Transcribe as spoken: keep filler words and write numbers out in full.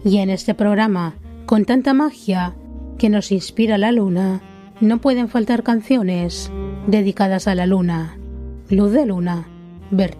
Y en este programa, con tanta magia que nos inspira la luna, no pueden faltar canciones dedicadas a la luna. Luz de luna, Bertín.